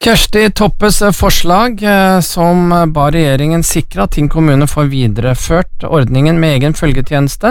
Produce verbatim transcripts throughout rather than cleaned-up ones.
Kjersti Toppes forslag som ba regjeringen sikre at Tinn kommune får videreført ordningen med egen følgetjeneste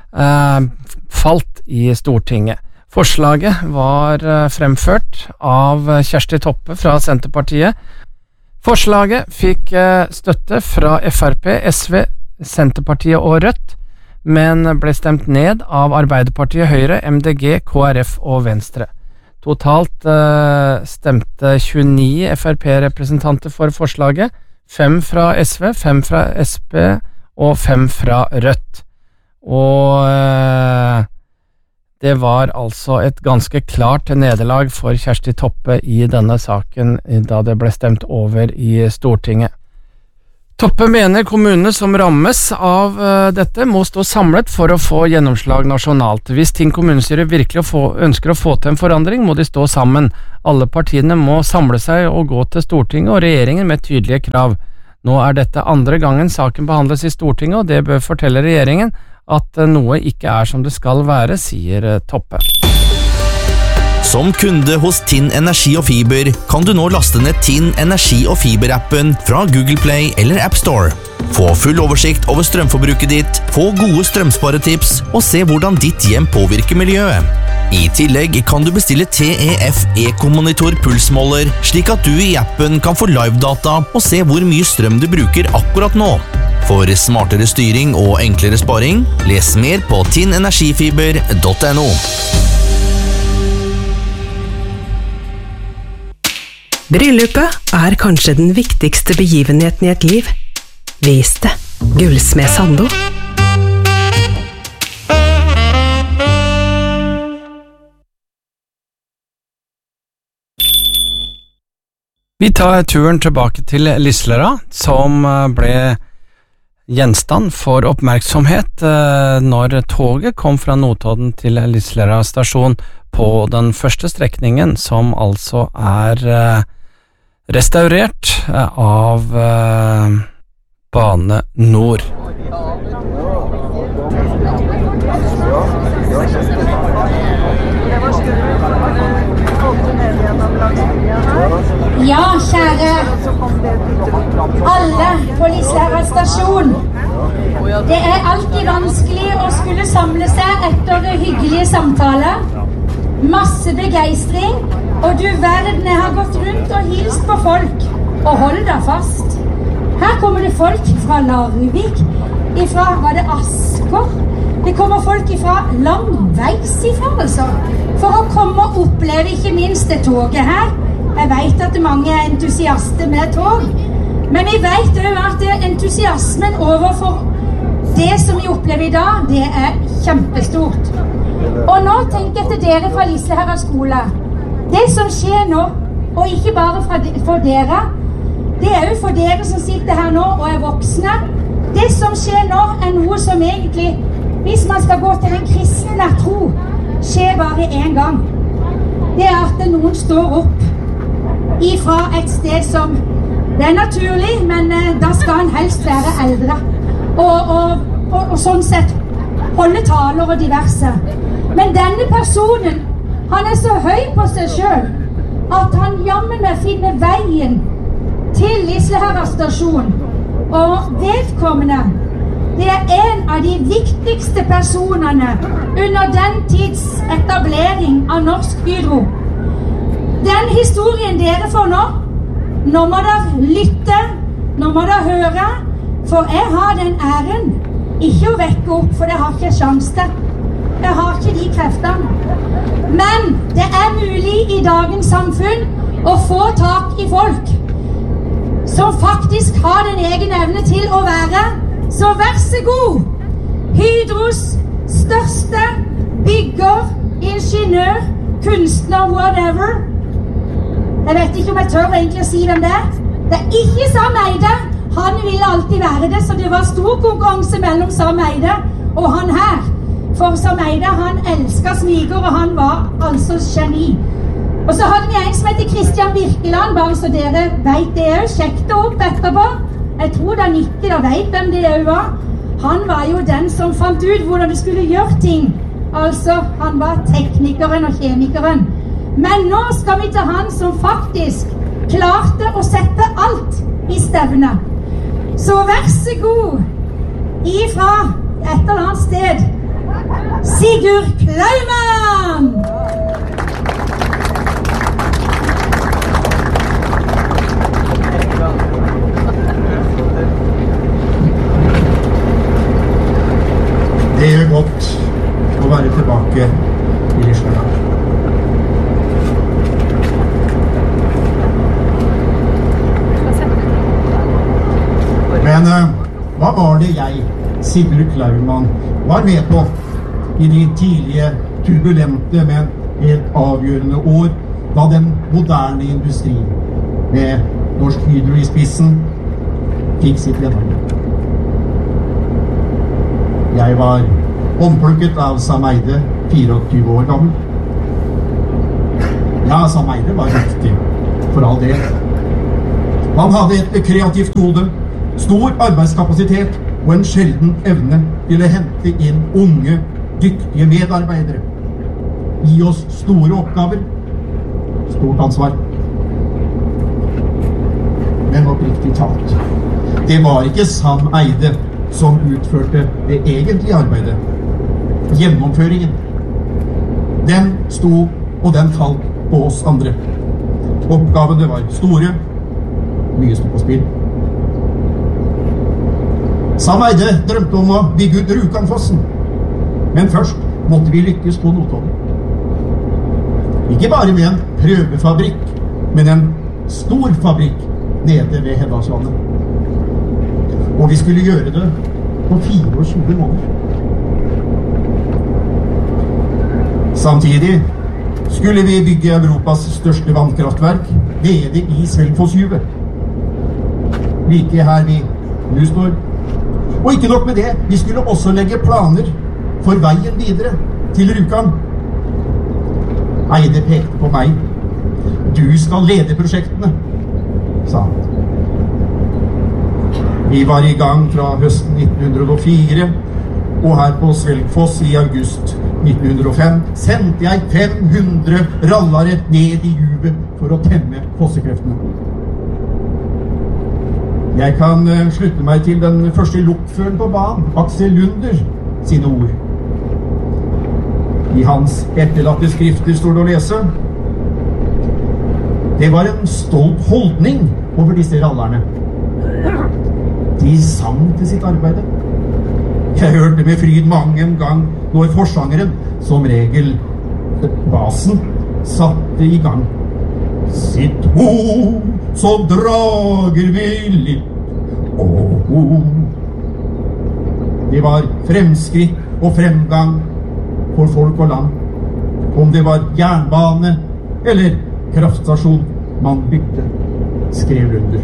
falt i Stortinget. Forslaget var fremført av Kjersti Toppe fra Senterpartiet. Forslaget fikk støtte fra F R P, S V, Senterpartiet og Rødt, men ble stemt ned av Arbeiderpartiet, Høyre, M D G, K R F og Venstre. Totalt uh, stemte tjueni F R P-representanter for forslaget, fem fra S V, fem fra S P og fem fra Rødt. Og uh, det var altså et ganske klart nederlag for Kjersti Toppe i denne saken da det ble stemt over i Stortinget. Toppe mener kommunene som rammes av uh, dette må stå samlet for å få gjennomslag nasjonalt. Hvis Tinn kommunestyre virkelig å få, ønsker å få til en forandring, må de stå sammen. Alle partiene må samle seg og gå til Stortinget og regjeringen med tydelige krav. Nå er dette andre gangen saken behandles i Stortinget, og det bør fortelle regjeringen at uh, noe ikke er som det skal være, sier uh, Toppe. Som kunde hos Tinn Energi og Fiber kan du nå laste ned Tinn Energi og Fiber-appen fra Google Play eller App Store. Få full oversikt over strømforbruket ditt, få gode strømsparetips og se hvordan ditt hjem påvirker miljøet. I tillegg kan du bestille T E F Eco-monitor pulsmåler, slik at du i appen kan få live-data og se hvor mye strøm du bruker akkurat nå. For smartere styring og enklere sparing, les mer på tinn energifiber punktum no. Bryllupet er kanskje den viktigste begivenheten i et liv. Vis det. Gullsmed Sando. Vi tar turen tilbake til Lislera, som ble gjenstand for oppmerksomhet når toget kom fra Notodden til Lislera stasjon på den første strekningen, som altså er restaurert av Bane Nor. Ja, kjære alle på Lislera stasjon. Det er alltid vanskelig å skulle samle seg etter hyggelige samtaler. Masse begeistring, og du verden, jeg har gått rundt og hilst på folk. Og hold deg fast. Her kommer det folk fra Larvik, ifra, var det Asker? Det kommer folk ifra langveis ifra, altså. For å komme og oppleve ikke minst det toget her. Jeg vet at mange er entusiaster med tog, men vi vet jo at entusiasmen overfor det som vi opplever i dag, det er kjempestort. Og nå tenker jeg til dere fra Lislera skole. Det som skjer nå, og ikke bare for dere, det er jo for dere som sitter her nå og er voksne. Det som skjer nå er noe som egentlig, hvis man skal gå til den kristne tro, skjer bare en gang. Det er at noen står opp ifra et sted som, det er naturlig, men da skal han helst være eldre. Og, og, og, og sånn sett holde taler og diverse. Men denne personen, han er så høy på seg selv at han jammen med finner veien til Lislera stasjon. Og vedkommende, det er en av de viktigste personene under den tids etablering av Norsk Hydro. Den historien dere får nå, nå må dere lytte, nå må dere høre, for jeg har den æren ikke å vekke opp, for jeg har ikke sjans til. Jeg har ikke de kreftene. Men det er mulig i dagens samfunn å få tak i folk som faktisk har den egen evne til å være. Så vær så god! Hydros største bygger, ingeniør, kunstner, whatever. Jeg vet ikke om jeg tør egentlig å si hvem det er. Det er ikke Sam Eide. Han ville alltid være det, så det var stor konkurranse mellom Sam Eide og han her. For Sam Eide, han elsket smiger, og han var altså geni. Og så hadde vi en som heter Christian Birkeland, bare så dere vet det jo. Sjekk det opp etterpå. Jeg tror da nikker og vet hvem det jo var. Han var jo den som fant ut hvordan du skulle gjøre ting. Altså, han var teknikeren og kjemikeren. Men nå skal vi til han som faktisk klarte å sette alt i stevne. Så vær så god, ifra et eller annet sted, Sigurd Klaumann! Det gjør godt å være tilbake i Lislanda. Men uh, hva var det jeg, Sigurd Klaumann, var med på i de tidlige, turbulente, men helt avgjørende år, da den moderne industri, med Norsk Hydro i spissen, fikk sitt gjennombrud? Jeg var omplukket av Sam Eyde, fireogtyve år gammel. Ja, Sam Eyde var riktig, for all del. Han hadde et kreativt hode, stor arbeidskapasitet og en sjelden evne til å hente inn unge, dyktige medarbeidere. Gi oss store oppgaver, stort ansvar. Men oppriktig talt, det var ikke Sam Eyde som utførte det egentlige arbeidet. Gjennomføringen. Den sto, og den falt på oss andre. Oppgavene var store, mye sto på spill. Sam Eyde drømte om å bygge ut Rjukanfossen, men først måtte vi lykkes på Notodden. Ikke bare med en prøvefabrikk, men en stor fabrikk nede ved Heddagsvannet. Og vi skulle gjøre det på fireogtjue måneder. Samtidig skulle vi bygge Europas største vannkraftverk nede i Svelgfossjuvet. Like her vi nå står. Og ikke nok med det, vi skulle også legge planer for veien videre til Rjukan. Eyde pekte på meg. Du skal lede prosjektene, sa han. Vi var i gang fra høsten nitten hundre og fire, og her på Svelgfoss i august nitten hundre og fem sendte jeg fem hundre rallare ned i juvet for å temme fossekreftene. Jeg kan uh, slutte meg til den første lokføren på banen, Aksel Lunder, sine ord. I hans etterlatte skrifter står det å lese. Det var en stolt holdning over disse rallerne. De sang til sitt arbeide. Jeg hørte med fryd mange en gang når forsangeren, som regel basen, satte i gang. Sitt ho, så drager vi litt og ho. Det var fremskritt og fremgang for folk og land. Om det var jernbane eller kraftstasjon man bygde, skrev Lunder.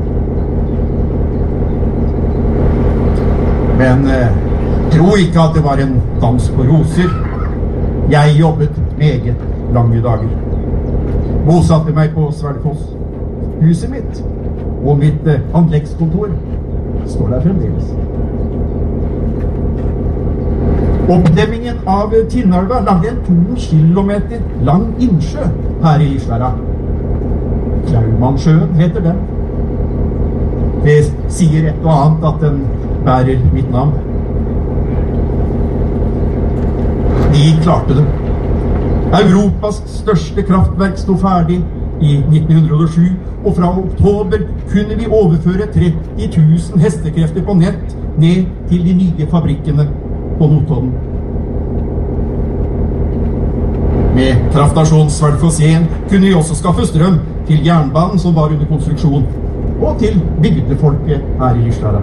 Men eh, tro ikke at det var en dans på roser. Jeg jobbet meget lange dager. Bosatte meg på Svelgfoss. Huset mitt og mitt eh, anleggskontor står der fremdeles. Oppdemmingen av Tinnelva lagde en to kilometer lang innsjø her i Lislanda. Klaumannsjøen heter den. Det sier et og annet at den bærer mitt navn. De klarte det. Europas største kraftverk stod ferdig i nitten hundre og sju, og fra oktober kunne vi overføre tretti tusen hestekrefter på nett ned til de nye fabrikkene på Notodden. Med kraftstasjon Svelgfoss én kunne vi også skaffe strøm til jernbanen som var under konstruksjon, og til bygdefolket her i Lislanda.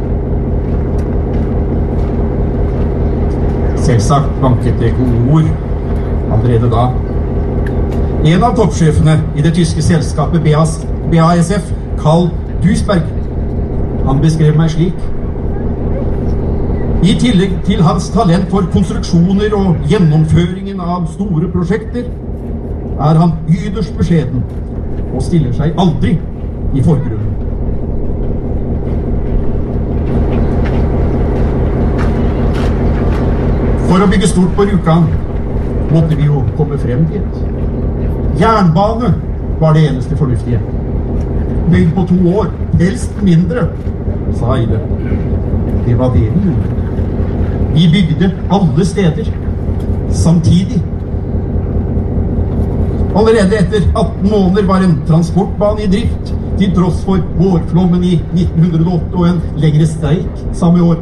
Selvsagt banket det gode ord allerede da. En av toppsjefene i det tyske selskapet B A S F, Karl Duisberg, han beskrev meg slik: i tillegg til hans talent for konstruksjoner og gjennomføringen av store prosjekter, er han yderst beskjeden og stiller seg aldri i forgrunnen. For å bygge stort på Rjukan måtte vi jo komme frem dit. Jernbane var det eneste fornuftige. bygd på to år, helst mindre, sa Eide. Det var det vi gjorde. Vi bygde alle steder, samtidig. Allerede etter atten måneder var en transportbane i drift, til tross for vårflommen i nitten hundre og åtte og en lengre streik samme år.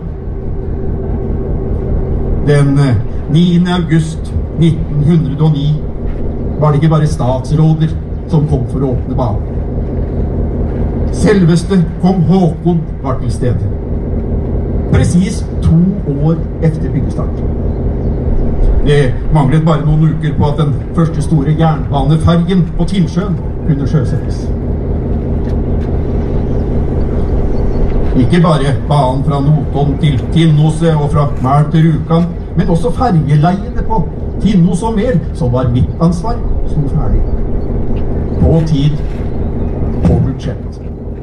Den niende august nitten hundre og ni var det ikke bare statsråder som kom for å åpne banen. Selveste kong Håkon var til stede. Precis to år efter byggestart. Det manglet bare noen uker på at den første store jernbanefergen på Tinnsjøen kunne sjøsettes. Ikke bare banen fra Notodden til Tinnoset og fra Mæl til Rjukan, men også fergeleiene på Tinnos og Mæl, som var mitt ansvar, sto ferdig. På tid, på budsjett.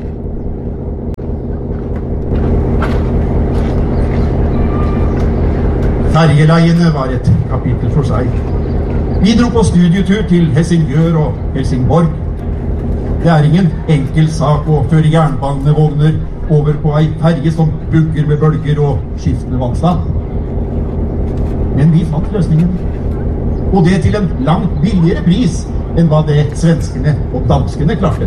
Fergeleiene var et kapittel for seg. Vi dro på studietur til Helsingør og Helsingborg. Det er ingen enkel sak å føre jernbanevogner over på ei ferge som bugger med bølger og skiftende vannstand. Men vi fant løsningen. Og det til en langt billigere pris enn hva det svenskene og danskene klarte.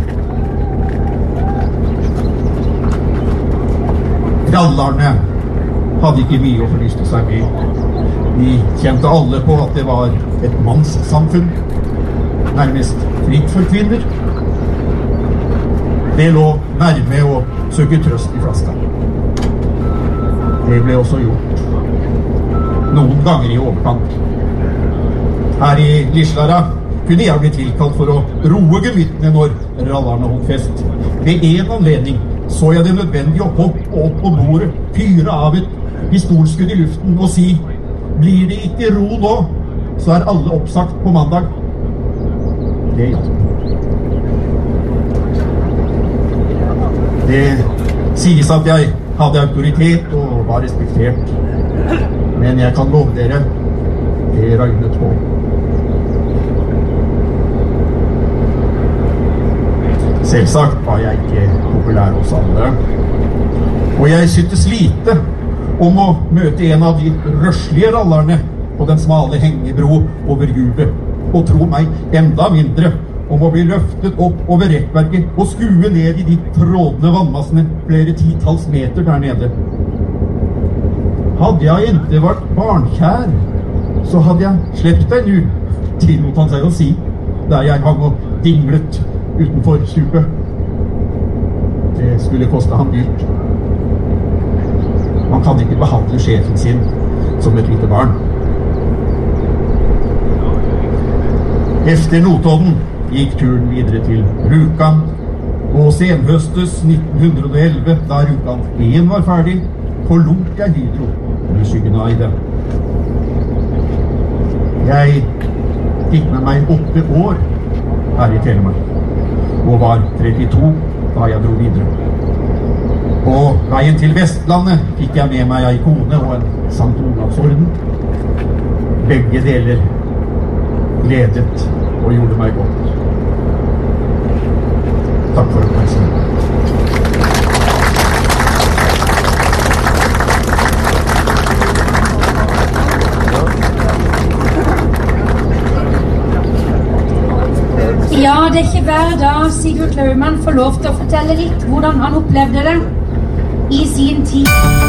Rallarne hadde ikke mye å forlyste seg med. De kjente alle på at det var et mannssamfunn, nærmest fritt for kvinner. Det lå nærme å søke trøst i flaska. Det ble også gjort. Noen ganger i overkant. Her i Lislara kunne jeg bli tilkalt for å roe gemyttene når rallarne holdt fest. Ved en anledning så jeg det nødvendig å hoppe opp på bordet, fyre av et pistolskudd i luften og si: blir det ikke ro nå, så er alle oppsagt på mandag. Det hjalp. Det sies at jeg hadde autoritet og var respektert. Men jeg kan love dere, det røynet på. Selvsagt var jeg ikke populær hos alle. Og jeg syntes lite om å møte en av de røslige rallarne på den smale hengebro over juvet, og tro meg enda mindre om å bli løftet opp over rekkverket og skue ned i de trådende vannmassene flere titalls meter der nede. Hadde jeg ikke vært barnkjær, så hadde jeg slept deg nu, tillot han seg å si, der jeg hang og dinglet utenfor stupet. Det skulle koste ham dyrt. Man kan ikke behandle sjefen sin som et lite barn. Efter Notodden gikk turen videre til Rjukan, og senhøstes nitten hundre og elleve, da Rjukan én var ferdig, forlot jeg Hydro i skyggen av Eide. Jeg fikk med meg åtte år her i Telemark, og var trettito da jeg dro videre. På veien til Vestlandet fikk jeg med meg ei kone og en Sankt Olavsorden. Begge deler gledet og gjorde meg godt. Takk for oppmerksomheten. Ja, det er ikke hver dag Sigurd Klaumann får lov til å fortelle litt hvordan han opplevde det i sin tid.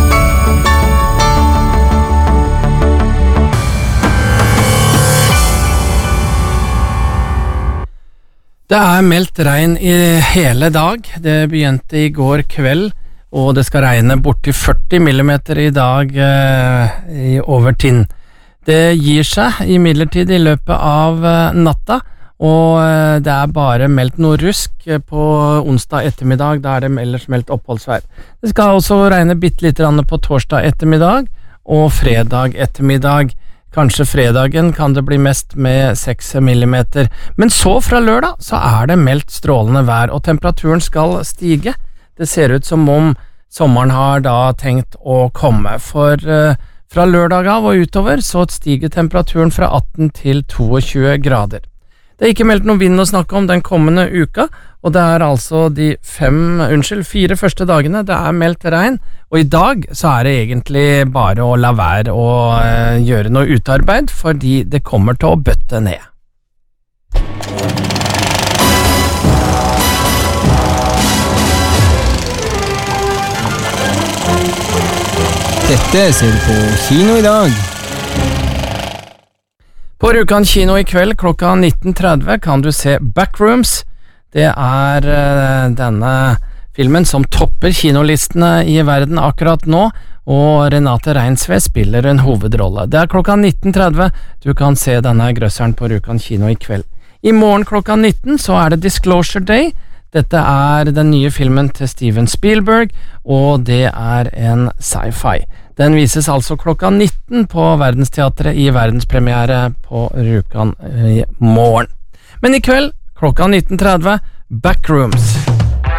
Det er meldt regn i hele dag. Det begynte i går kveld, og det skal regne borti førti millimeter i dag eh, i over Tinn. Det gir seg imidlertid i løpet av eh, natta, og eh, det er bare meldt noe rusk på onsdag ettermiddag. Da er det ellers meldt oppholdsvær. Det skal også regne bitte litt på torsdag ettermiddag og fredag ettermiddag. Kanskje fredagen kan det bli mest med seks millimeter, men så fra lørdag så er det meldt strålende vær, og temperaturen skal stige. Det ser ut som om sommeren har da tenkt å komme, for uh, fra lørdag av og utover så stiger temperaturen fra atten til tjueto grader. Det er ikke meldt noen vind å snakke om den kommende uka, og det er altså de fem, unnskyld, fire første dagene det er meldt regn, og i dag så er det egentlig bare å la være å eh, gjøre noe utarbeid, fordi det kommer til å bøtte ned. Dette ser du på kino i dag. På Rjukan kino i kveld klokka nitten tretti kan du se Backrooms. Det er uh, denne filmen som topper kinolistene i verden akkurat nå, og Renate Reinsve spiller en hovedrolle. Det er klokka nitten tretti du kan se denne grøsseren på Rjukan kino i kveld. I morgen klokka nitten så er det Disclosure Day. Dette er den nye filmen til Steven Spielberg, og det er en sci-fi. Den vises altså klokka nitten på Verdensteatret i verdenspremiere på Rjukan i morgen. Men i kveld, klokka nitten tretti, Backrooms.